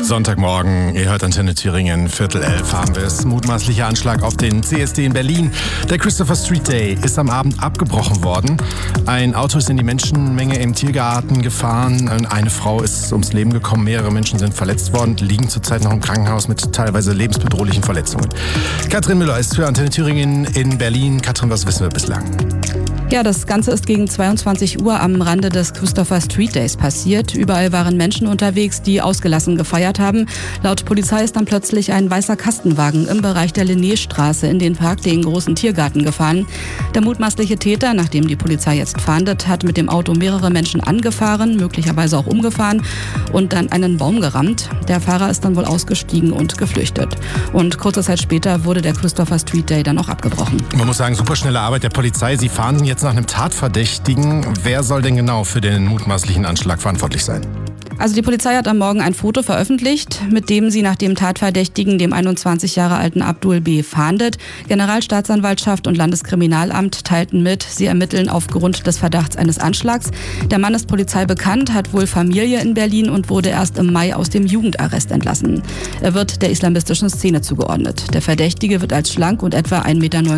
Sonntagmorgen, ihr hört Antenne Thüringen, 10:45 haben wir es. Mutmaßlicher Anschlag auf den CSD in Berlin. Der Christopher Street Day ist am Abend abgebrochen worden. Ein Auto ist in die Menschenmenge im Tiergarten gefahren. Eine Frau ist ums Leben gekommen. Mehrere Menschen sind verletzt worden, liegen zurzeit noch im Krankenhaus mit teilweise lebensbedrohlichen Verletzungen. Katrin Müller ist für Antenne Thüringen in Berlin. Katrin, was wissen wir bislang? Ja, das Ganze ist gegen 22 Uhr am Rande des Christopher Street Days passiert. Überall waren Menschen unterwegs, die ausgelassen gefeiert haben. Laut Polizei ist dann plötzlich ein weißer Kastenwagen im Bereich der Linnéstraße in den parkligen großen Tiergarten gefahren. Der mutmaßliche Täter, nachdem die Polizei jetzt fahndet, hat mit dem Auto mehrere Menschen angefahren, möglicherweise auch umgefahren und dann einen Baum gerammt. Der Fahrer ist dann wohl ausgestiegen und geflüchtet. Und kurze Zeit später wurde der Christopher Street Day dann auch abgebrochen. Man muss sagen, superschnelle Arbeit der Polizei. Sie fahren jetzt nach einem Tatverdächtigen. Wer soll denn genau für den mutmaßlichen Anschlag verantwortlich sein? Also die Polizei hat am Morgen ein Foto veröffentlicht, mit dem sie nach dem Tatverdächtigen, dem 21 Jahre alten Abdul B., fahndet. Generalstaatsanwaltschaft und Landeskriminalamt teilten mit, sie ermitteln aufgrund des Verdachts eines Anschlags. Der Mann ist Polizei bekannt, hat wohl Familie in Berlin und wurde erst im Mai aus dem Jugendarrest entlassen. Er wird der islamistischen Szene zugeordnet. Der Verdächtige wird als schlank und etwa 1,90 Meter